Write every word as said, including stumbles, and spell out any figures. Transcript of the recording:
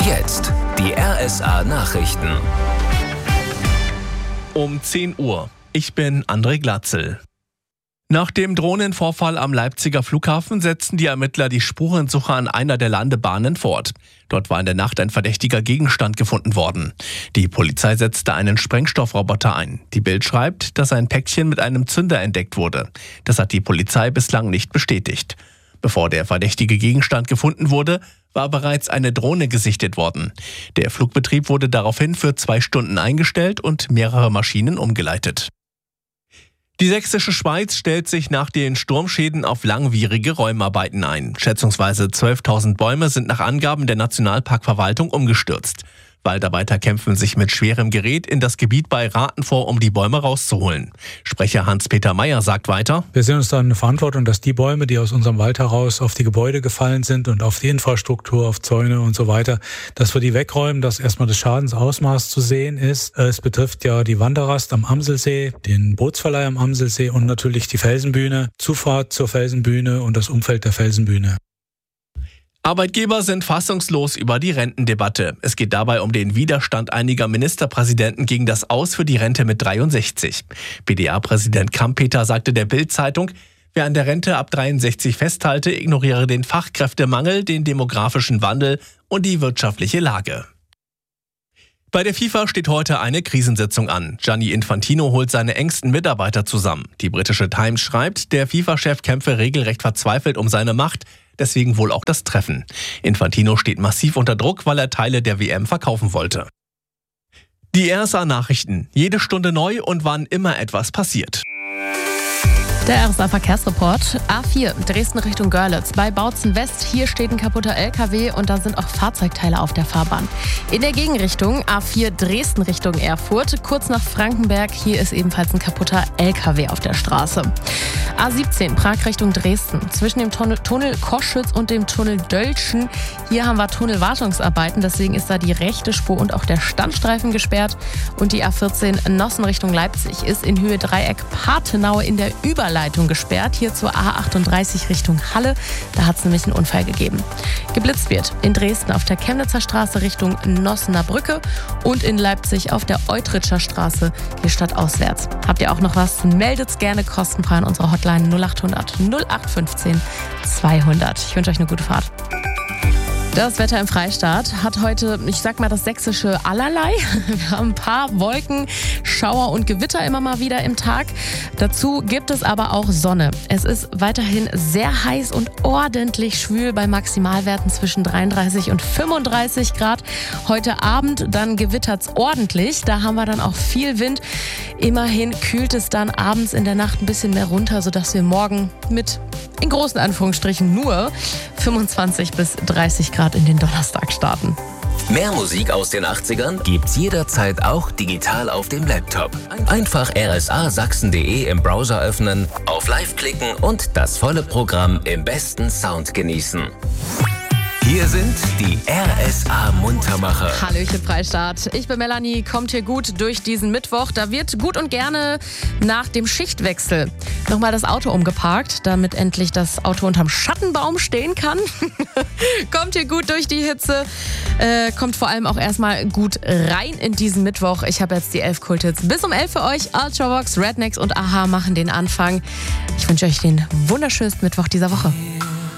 jetzt die R S A-Nachrichten. Um zehn Uhr. Ich bin André Glatzel. Nach dem Drohnenvorfall am Leipziger Flughafen setzten die Ermittler die Spurensuche an einer der Landebahnen fort. Dort war in der Nacht ein verdächtiger Gegenstand gefunden worden. Die Polizei setzte einen Sprengstoffroboter ein. Die Bild schreibt, dass ein Päckchen mit einem Zünder entdeckt wurde. Das hat die Polizei bislang nicht bestätigt. Bevor der verdächtige Gegenstand gefunden wurde, war bereits eine Drohne gesichtet worden. Der Flugbetrieb wurde daraufhin für zwei Stunden eingestellt und mehrere Maschinen umgeleitet. Die sächsische Schweiz stellt sich nach den Sturmschäden auf langwierige Räumarbeiten ein. Schätzungsweise zwölftausend Bäume sind nach Angaben der Nationalparkverwaltung umgestürzt. Waldarbeiter kämpfen sich mit schwerem Gerät in das Gebiet bei Rathen vor, um die Bäume rauszuholen. Sprecher Hans-Peter Meyer sagt weiter: Wir sehen uns da eine Verantwortung, dass die Bäume, die aus unserem Wald heraus auf die Gebäude gefallen sind und auf die Infrastruktur, auf Zäune und so weiter, dass wir die wegräumen, dass erstmal das Schadensausmaß zu sehen ist. Es betrifft ja die Wanderrast am Amselsee, den Bootsverleih am Amselsee und natürlich die Felsenbühne, Zufahrt zur Felsenbühne und das Umfeld der Felsenbühne. Arbeitgeber sind fassungslos über die Rentendebatte. Es geht dabei um den Widerstand einiger Ministerpräsidenten gegen das Aus für die Rente mit dreiundsechzig. B D A-Präsident Kampeter sagte der Bild-Zeitung, wer an der Rente ab dreiundsechzig festhalte, ignoriere den Fachkräftemangel, den demografischen Wandel und die wirtschaftliche Lage. Bei der FIFA steht heute eine Krisensitzung an. Gianni Infantino holt seine engsten Mitarbeiter zusammen. Die britische Times schreibt, der FIFA-Chef kämpfe regelrecht verzweifelt um seine Macht, deswegen wohl auch das Treffen. Infantino steht massiv unter Druck, weil er Teile der W M verkaufen wollte. Die R S A-Nachrichten. Jede Stunde neu und wann immer etwas passiert. Der R S A-Verkehrsreport. A vier, Dresden Richtung Görlitz. Bei Bautzen West, hier steht ein kaputter L K W und da sind auch Fahrzeugteile auf der Fahrbahn. In der Gegenrichtung, A vier Dresden Richtung Erfurt, kurz nach Frankenberg, hier ist ebenfalls ein kaputter L K W auf der Straße. A siebzehn, Prag Richtung Dresden. Zwischen dem Tunnel, Tunnel Koschütz und dem Tunnel Dölschen, hier haben wir Tunnelwartungsarbeiten, deswegen ist da die rechte Spur und auch der Standstreifen gesperrt. Und die A vierzehn, Nossen Richtung Leipzig, ist in Höhe Dreieck Patenau in der Überleitung gesperrt, hier zur A achtunddreißig Richtung Halle. Da hat es nämlich einen Unfall gegeben. Geblitzt wird in Dresden auf der Chemnitzer Straße Richtung Nossener Brücke und in Leipzig auf der Eutritscher Straße, hier stadtauswärts. Habt ihr auch noch was? Meldet's gerne kostenfrei an unserer Hotline null achthundert null acht fünfzehn zweihundert. Ich wünsche euch eine gute Fahrt. Das Wetter im Freistaat hat heute, ich sag mal, das sächsische Allerlei. Wir haben ein paar Wolken, Schauer und Gewitter immer mal wieder im Tag. Dazu gibt es aber auch Sonne. Es ist weiterhin sehr heiß und ordentlich schwül bei Maximalwerten zwischen dreiunddreißig und fünfunddreißig Grad. Heute Abend dann gewittert's ordentlich. Da haben wir dann auch viel Wind. Immerhin kühlt es dann abends in der Nacht ein bisschen mehr runter, sodass wir morgen mit, in großen Anführungsstrichen, nur fünfundzwanzig bis dreißig Grad in den Donnerstag starten. Mehr Musik aus den achtzigern gibt's jederzeit auch digital auf dem Laptop. Einfach r s a sachsen punkt d e im Browser öffnen, auf Live klicken und das volle Programm im besten Sound genießen. Hier sind die R S A-Muntermacher. Hallöchen Freistaat. Ich bin Melanie, kommt hier gut durch diesen Mittwoch. Da wird gut und gerne nach dem Schichtwechsel nochmal das Auto umgeparkt, damit endlich das Auto unterm Schattenbaum stehen kann. Kommt hier gut durch die Hitze. Äh, kommt vor allem auch erstmal gut rein in diesen Mittwoch. Ich habe jetzt die elf Kulthits bis um elf für euch. Ultravox, Rednecks und Aha machen den Anfang. Ich wünsche euch den wunderschönsten Mittwoch dieser Woche.